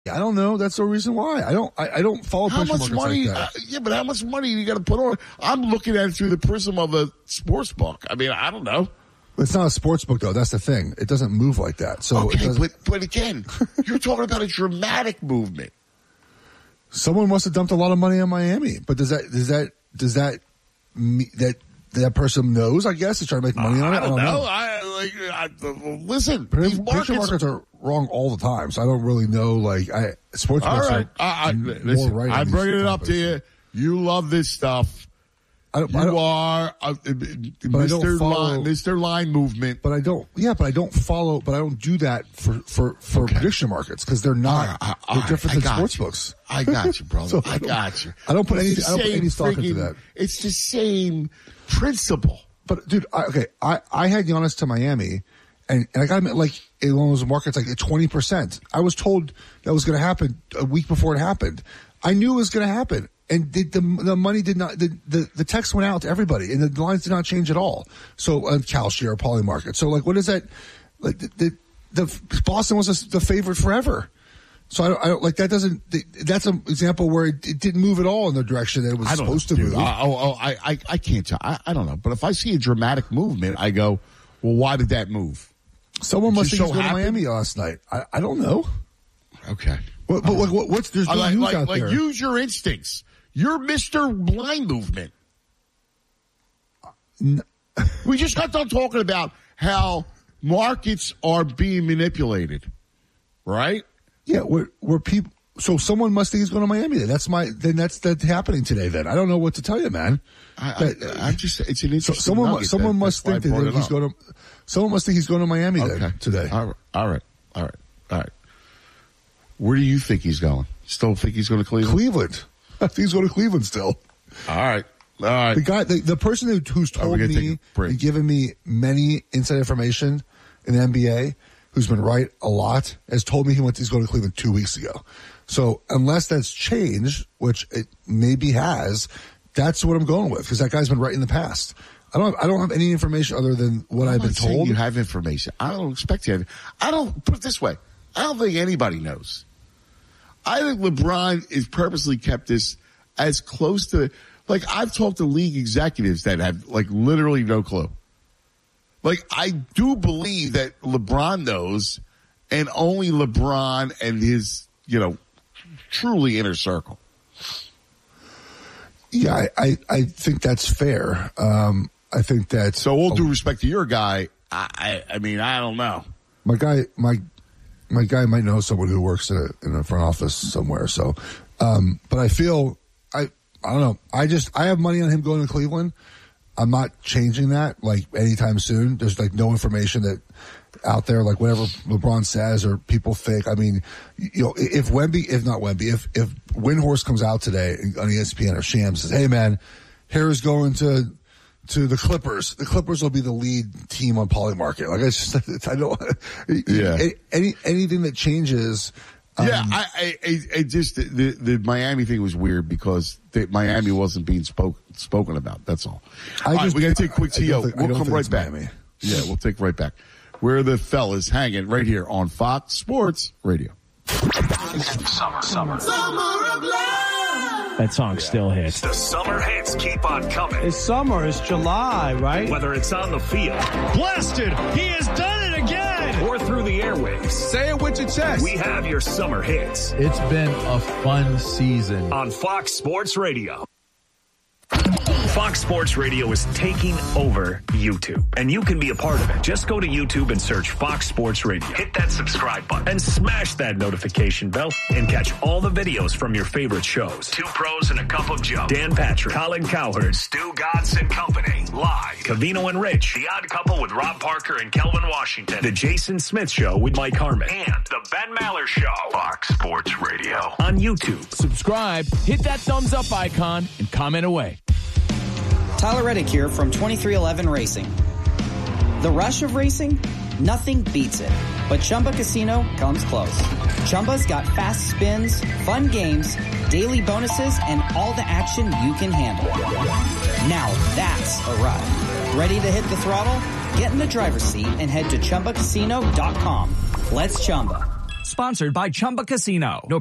I don't know. That's the reason why. I don't follow prediction markets money, like that. But how much money you got to put on? I'm looking at it through the prism of a sports book. I mean, I don't know. It's not a sports book, though. That's the thing. It doesn't move like that. So okay, but again, you're talking about a dramatic movement. Someone must have dumped a lot of money on Miami. But does that mean that person knows, I guess, is trying to make money on it? I don't know. Listen, prediction markets are wrong all the time, so I don't really know. Sports books are more right. I'm bringing it up to you. You love this stuff. You are Mr. Line Movement. But I don't. Yeah, but I don't follow. But I don't do that for prediction markets because they're not. They're different than sports books. I got you, brother. So I got you. I don't put any stock into that. It's the same principle. But dude, I had Giannis to Miami, and I got him at in one of those markets at 20%. I was told that was going to happen a week before it happened. I knew it was going to happen. And the money did not, the text went out to everybody and the lines did not change at all. So, CalShare, Polymarket. So what is that? The Boston was the favorite forever. So I don't that's an example where it didn't move at all in the direction that it was supposed to move. I can't tell. I don't know. But if I see a dramatic movement, I go, well, why did that move? Someone must have gone to Miami last night. I don't know. Okay. But what's there's no news out there? Use your instincts. You're Mr. Blind Movement. We just got done talking about how markets are being manipulated, right? Yeah, we're people. So someone must think he's going to Miami. That's happening today. Then I don't know what to tell you, man. It's an interesting. Someone must think that he's going to. Someone must think he's going to Miami today. All right. Where do you think he's going? Still think he's going to Cleveland? Cleveland. I think he's going to Cleveland still. All right. The guy, the person who's told me and given me many inside information in the NBA, who's been right a lot, has told me he's going to Cleveland 2 weeks ago. So unless that's changed, which it maybe has, that's what I'm going with because that guy's been right in the past. I don't have any information other than what I've been told. You have information. I don't expect you. I don't put it this way. I don't think anybody knows. I think LeBron is purposely kept this as close to, I've talked to league executives that have, literally no clue. I do believe that LeBron knows, and only LeBron and his, truly inner circle. Yeah, I think that's fair. I think that. So all due respect to your guy, I mean, I don't know. My guy might know someone who works in a front office somewhere. So, but I feel, I don't know. I have money on him going to Cleveland. I'm not changing that anytime soon. There's no information that out there, whatever LeBron says or people think. I mean, if Windhorst comes out today on ESPN or Shams says, hey man, Harris going to the Clippers. The Clippers will be the lead team on Polymarket. I don't. Anything that changes. I just the Miami thing was weird because Miami wasn't being spoken about. That's all. We got to take a quick TO. We'll come right back. Miami. Yeah, we'll take right back. We're the fellas hanging right here on Fox Sports Radio. Summer of love. That song still hits. The summer hits keep on coming. It's summer. It's July, right? Whether it's on the field. Blasted. He has done it again. Or through the airwaves. Say it with your chest. We have your summer hits. It's been a fun season. On Fox Sports Radio. Fox Sports Radio is taking over YouTube, and you can be a part of it. Just go to YouTube and search Fox Sports Radio. Hit that subscribe button and smash that notification bell and catch all the videos from your favorite shows. Two Pros and a Cup of Joe. Dan Patrick, Colin Cowherd, Stu Godson Company, live. Covino and Rich, The Odd Couple with Rob Parker and Kelvin Washington. The Jason Smith Show with Mike Harmon. And The Ben Maller Show. Fox Sports Radio. On YouTube. Subscribe, hit that thumbs up icon, and comment away. Tyler Reddick here from 2311 Racing. The rush of racing? Nothing beats it. But Chumba Casino comes close. Chumba's got fast spins, fun games, daily bonuses, and all the action you can handle. Now that's a ride. Ready to hit the throttle? Get in the driver's seat and head to ChumbaCasino.com. Let's Chumba. Sponsored by Chumba Casino. No